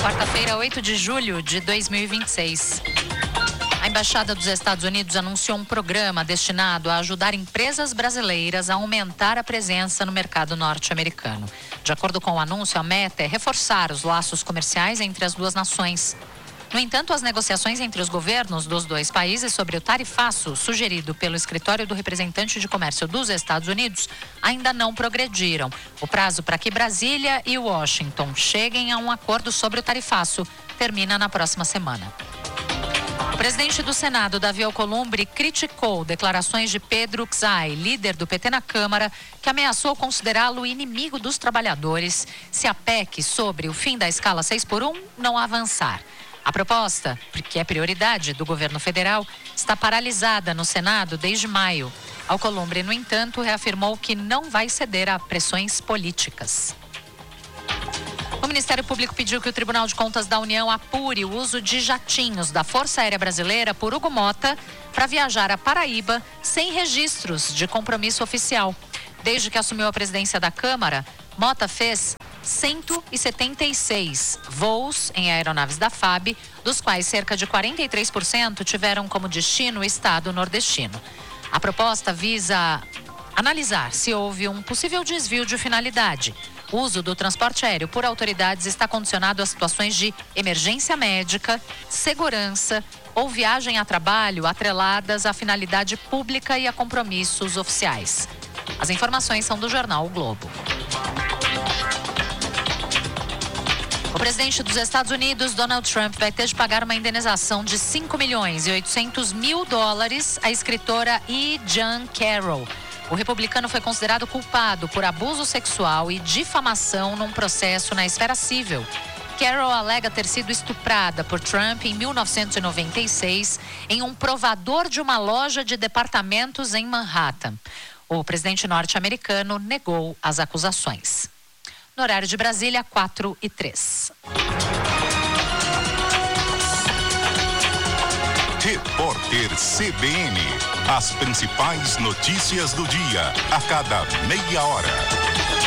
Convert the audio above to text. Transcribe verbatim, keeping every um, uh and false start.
Quarta-feira, oito de julho de dois mil e vinte e seis. A Embaixada dos Estados Unidos anunciou um programa destinado a ajudar empresas brasileiras a aumentar a presença no mercado norte-americano. De acordo com o anúncio, a meta é reforçar os laços comerciais entre as duas nações. No entanto, as negociações entre os governos dos dois países sobre o tarifaço sugerido pelo Escritório do Representante de Comércio dos Estados Unidos ainda não progrediram. O prazo para que Brasília e Washington cheguem a um acordo sobre o tarifaço termina na próxima semana. O presidente do Senado, Davi Alcolumbre, criticou declarações de Pedro Czai, líder do P T na Câmara, que ameaçou considerá-lo inimigo dos trabalhadores se a P E C sobre o fim da escala seis por um não avançar. A proposta, que é prioridade do governo federal, está paralisada no Senado desde maio. Alcolumbre, no entanto, reafirmou que não vai ceder a pressões políticas. O Ministério Público pediu que o Tribunal de Contas da União apure o uso de jatinhos da Força Aérea Brasileira por Hugo Mota para viajar a Paraíba sem registros de compromisso oficial. Desde que assumiu a presidência da Câmara, Mota fez cento e setenta e seis voos em aeronaves da F A B, dos quais cerca de quarenta e três por cento tiveram como destino o estado nordestino. A proposta visa analisar se houve um possível desvio de finalidade. O uso do transporte aéreo por autoridades está condicionado a situações de emergência médica, segurança ou viagem a trabalho atreladas à finalidade pública e a compromissos oficiais. As informações são do jornal O Globo. O presidente dos Estados Unidos, Donald Trump, vai ter de pagar uma indenização de cinco milhões e oitocentos mil dólares à escritora E. Jean Carroll. O republicano foi considerado culpado por abuso sexual e difamação num processo na esfera civil. Carroll alega ter sido estuprada por Trump em mil novecentos e noventa e seis em um provador de uma loja de departamentos em Manhattan. O presidente norte-americano negou as acusações. No horário de Brasília, quatro e três. Repórter C B N. As principais notícias do dia, a cada meia hora.